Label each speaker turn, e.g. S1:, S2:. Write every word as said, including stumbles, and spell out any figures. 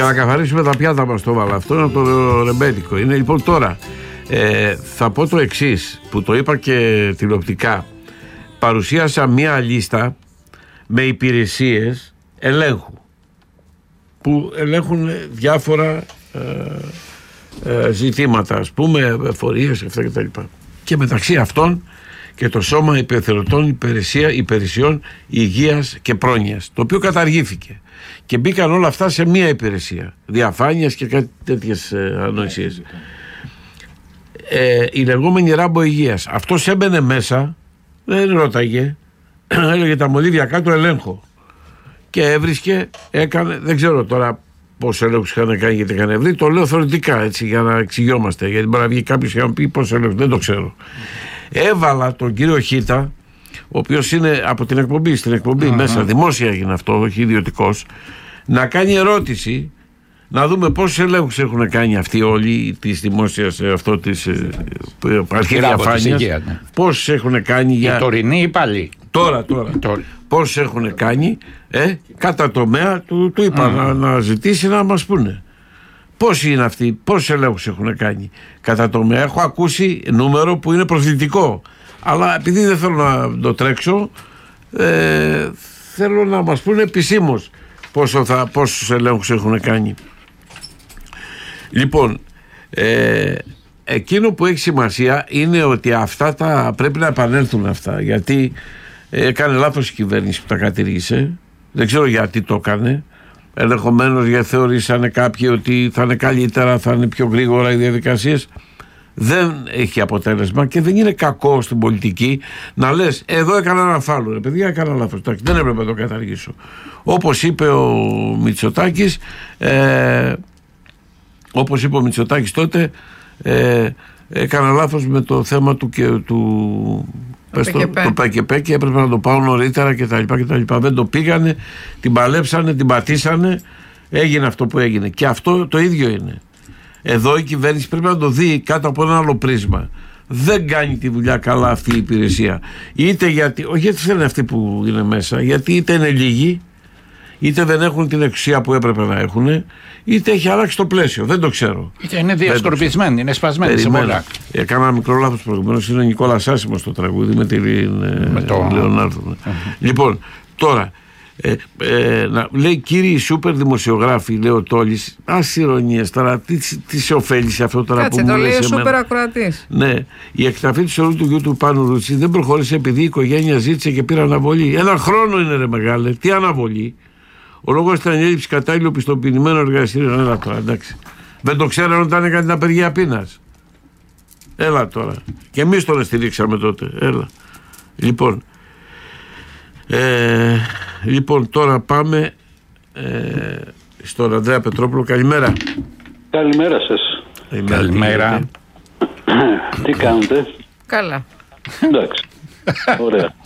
S1: για να καθαρίσουμε τα πιάτα μας το βάλα. Αυτό είναι το ρεμπέτικο. Είναι λοιπόν τώρα. Ε, θα πω το εξής που το είπα και τηλεοπτικά. Παρουσίασα μία λίστα με υπηρεσίες ελέγχου που ελέγχουν διάφορα ε, ε, ζητήματα, ας πούμε, εφορίες, αυτά κτλ. Και μεταξύ αυτών και το Σώμα Υπευθερωτών Υπηρεσία, Υπηρεσιών Υγείας και Πρόνοιας, το οποίο καταργήθηκε. Και μπήκαν όλα αυτά σε μία υπηρεσία διαφάνειας και κάτι τέτοιες ε, ανοησίες. Ε, η λεγόμενη Ράμπο Υγείας. Αυτός έμπαινε μέσα, δεν ρώταγε, έλεγε τα μολύβια κάτω, ελέγχω. Και έβρισκε, έκανε, δεν ξέρω τώρα πόσους ελέγχους είχαν κάνει γιατί είχαν βρει, το λέω θεωρητικά έτσι για να εξηγιόμαστε. Γιατί μπορεί να βγει κάποιος και να πει πόσους ελέγχους, δεν το ξέρω. Έβαλα τον κύριο Χίτα, ο οποίος είναι από την εκπομπή, στην εκπομπή uh-huh. μέσα, δημόσια έγινε αυτό, όχι ιδιωτικός, να κάνει ερώτηση. Να δούμε πόσους ελέγχους έχουν κάνει αυτοί όλοι της δημόσιας, αυτό της αρχής διαφάνειας. Ναι. Πόσους έχουν κάνει για...
S2: Οι τωρινοί ή πάλι.
S1: Τώρα, τώρα. τώρα. Πόσους έχουν κάνει, ε, κατά τομέα, του, του είπα mm. να, να ζητήσει να μας πούνε. Πόσοι είναι αυτοί, πόσους ελέγχους έχουν κάνει κατά τομέα. Έχω ακούσει νούμερο που είναι προσδυτικό. Αλλά επειδή δεν θέλω να το τρέξω, ε, θέλω να μας πούνε επισήμως πόσο θα, πόσους ελέγχους έχουν κάνει. Λοιπόν, ε, εκείνο που έχει σημασία είναι ότι αυτά τα πρέπει να επανέλθουν αυτά, γιατί έκανε λάθος η κυβέρνηση που τα κατηργήσε, δεν ξέρω γιατί το έκανε, ενδεχομένως γιατί θεωρήσανε κάποιοι ότι θα είναι καλύτερα, θα είναι πιο γρήγορα οι διαδικασίες. Δεν έχει αποτέλεσμα και δεν είναι κακό στην πολιτική να λες εδώ έκανα ένα φάλο, ρε παιδιά, έκανα λάθος, δεν έπρεπε να το καταργήσω. Όπως είπε ο Μητσοτάκης, ε, όπως είπε ο Μητσοτάκης τότε, ε, έκανα λάθος με το θέμα του, και, του, πες το, το ΠΚΠ και έπρεπε να το πάω νωρίτερα κτλ. Δεν το πήγανε, την παλέψανε, την πατήσανε, έγινε αυτό που έγινε. Και αυτό το ίδιο είναι. Εδώ η κυβέρνηση πρέπει να το δει κάτω από ένα άλλο πρίσμα. Δεν κάνει τη δουλειά καλά αυτή η υπηρεσία. Είτε γιατί, όχι γιατί θέλουν αυτοί που είναι μέσα, γιατί είτε είναι λίγοι, είτε δεν έχουν την εξουσία που έπρεπε να έχουν, είτε έχει αλλάξει το πλαίσιο. Δεν το ξέρω.
S2: Είτε είναι διασκορπισμένοι, είναι σπασμένοι σε πολλά.
S1: Έκανα ένα μικρό λάθος προηγουμένως. Είναι ο Νικόλας Άσιμος το τραγούδι με την με το... Λεωνάρδο. Uh-huh. Λοιπόν, τώρα ε, ε, να, λέει κύριοι σούπερ δημοσιογράφοι, λέει ο Τόλης, ας ηρωνίες τώρα, τι, τι σε ωφέλησε αυτό τώρα.
S3: Κάτσε,
S1: που
S3: το
S1: μου
S3: λέει ο
S1: σούπερ
S3: ακροατής.
S1: Ναι, η εκταφή του σωρού του γιου του Πάνου Ρούτσι δεν προχώρησε επειδή η οικογένεια ζήτησε και πήρε αναβολή. Ένα χρόνο είναι, ρε μεγάλε, τι αναβολή. Ο λόγος ήταν η έλλειψη κατάλληλου πιστοποιημένου εργαστήριου. Έλα τώρα, εντάξει. Δεν το ξέρανε όταν έκανε την απεργία πείνας. Έλα τώρα. Και εμείς τον στηρίξαμε τότε. Έλα. Λοιπόν. Ε, λοιπόν, τώρα πάμε ε, στον Ανδρέα Πετρόπουλο. Καλημέρα.
S4: Καλημέρα σας.
S1: Καλημέρα.
S2: Καλημέρα.
S4: Τι κάνετε?
S3: Καλά.
S4: Εντάξει. Ωραία.